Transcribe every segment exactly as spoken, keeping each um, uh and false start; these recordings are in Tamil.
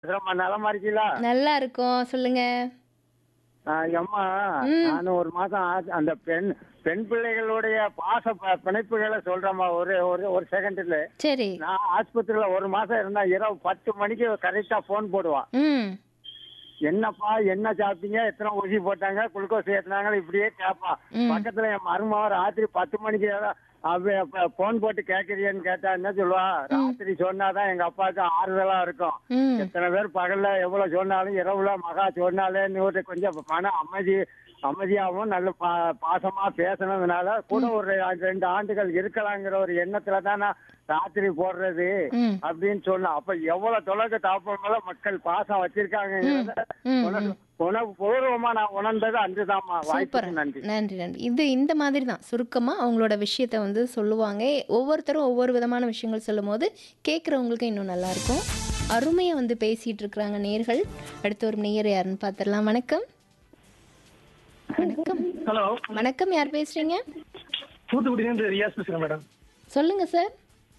பேசுறேம்மா, நலமா இருக்கீங்களா? நல்லா இருக்கோம். சொல்லுங்க. ஆ, எம்மா, ம். நானும் ஒரு மாசம் ஆச்சு. அந்த பெண் பெண் பிள்ளைகளுடைய பாச ப- பிணைப்புகளை சொல்றேம்மா. ஒரு ஒரு ஒரு செகண்ட்ல சரி. நான் ஆஸ்பத்திரியில ஒரு மாசம் இருந்தா இரவு பத்து மணிக்கு கரெக்டா போன் போடுவான். ம். என்னப்பா, என்ன சாப்பிட்டீங்க, எத்தனை ஊசி போட்டாங்க, குளுக்கோஸ் ஏத்துனாங்க, இப்படியே கேட்பான். ம். பக்கத்துல என் மருமக ராத்திரி பத்து மணிக்கு போன் போட்டு கேட்கறியன்னு கேட்டா என்ன சொல்லுவா? ம். ராத்திரி சொன்னாதான் எங்க அப்பாவுக்கு ஆறுதலா இருக்கும். ம். எத்தனை பேர் பகல்ல எவ்வளவு சொன்னாலும் இரவுல மகா சொன்னாலே இன்னொரு கொஞ்சம் மன அமைதி அமைதியாகவும் நல்ல பா பாசமா பேசணும்னால கூட ம். ஒரு ரெண்டு ஆண்டுகள் இருக்கலாங்கிற ஒரு எண்ணத்துல தான் நான் ராத்திரி போடுறது ம். அப்படின்னு சொன்னேன். அப்ப எவ்வளவு தொலைக்கு தாப்பங்கள மக்கள் பாசம் ம். வச்சிருக்காங்கிறத ம். உணர்வு ம். உணவு பூர்வமா நான் உணர்ந்தது அன்றுதாம்மா. சூப்பர். வாய்ப்புக்கு நன்றி. நன்றி, நன்றி. இது இந்த மாதிரி தான். சுருக்கமா அவங்களோட விஷயத்த வந்து சொல்லுவாங்க. ஒவ்வொருத்தரும் ஒவ்வொரு விதமான விஷயங்கள் சொல்லும்போது, கேட்கிறவங்களுக்கு இன்னும் நல்லாயிருக்கும். அருமையா வந்து பேசிட்டு இருக்கிறாங்க நேயர்கள். அடுத்த ஒரு நேயர் யாருன்னு பார்த்துடலாம். வணக்கம். வணக்கம். ஹலோ, வணக்கம். யார் பேசுறீங்க? தூத்துக்குடியிலேருந்து ரியாஸ் பேசுகிறேன் மேடம். சொல்லுங்க சார்.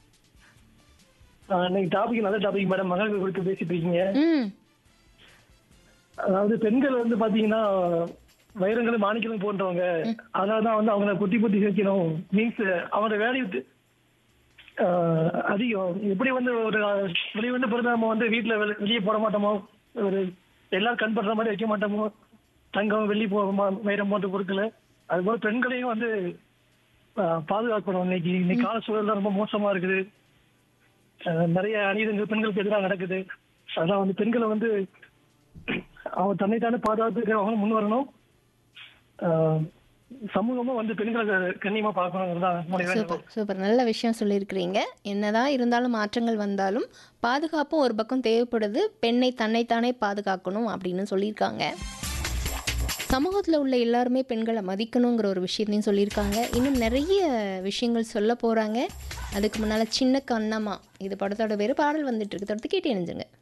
ஆஹ் இன்னைக்கு டாபிக் நல்ல டாபிக் மேடம். மகள்கள் குறித்து பேசிட்டு இருக்கீங்க. ம். அதாவது பெண்கள் வந்து பாத்தீங்கன்னா வைரங்களும் மாணிக்கங்களும் போன்றவங்க. அதனாலதான் வந்து அவங்கள குத்தி குத்தி சேர்க்கணும். மீன்ஸ் அவங்களோட வேல்யூ அதிகம். எப்படி வந்து ஒரு வெளியே வந்து பிறந்த நம்ம வந்து வீட்டுல வெளி- வெளியே போட மாட்டோமோ, ஒரு எல்லாரும் கண் படுற மாதிரி வைக்க மாட்டோமோ, தங்கம் வெள்ளி போ ம- வைரம் போன்ற பொருட்களை, அதுபோல பெண்களையும் வந்து ஆஹ் பாதுகாக்கணும். இன்னைக்கு இன்னைக்கு கால சூழல் ரொம்ப மோசமா இருக்குது. அஹ் நிறைய அநீதங்கள் பெண்களுக்கு எதிராக நடக்குது. அதெல்லாம் வந்து பெண்களை வந்து அவங்க தன்னைத்தானே பாதுகாத்துக்கு அவங்க முன் வரணும். அஹ் சமூகமும் வந்து பெண்களை கண்ணியமா பார்க்கணுங்கிறது தான் என்னுடைய வேண்டுகோள். Super, super. நல்ல விஷயம் சொல்லியிருக்கிறீங்க. என்னதான் இருந்தாலும் மாற்றங்கள் வந்தாலும் பாதுகாப்பும் ஒரு பக்கம் தேவைப்படுது. பெண்ணை தன்னைத்தானே பாதுகாக்கணும் அப்படின்னு சொல்லியிருக்காங்க. சமூகத்தில் உள்ள எல்லாருமே பெண்களை மதிக்கணுங்கிற ஒரு விஷயத்தையும் சொல்லியிருக்காங்க. இன்னும் நிறைய விஷயங்கள் சொல்ல போகிறாங்க. அதுக்கு முன்னால் சின்ன கண்ணம்மா இது படத்தோட வேறு பாடல் வந்துட்டு இருக்கு. தொடர்ந்து கேட்டு இணைஞ்சுங்க.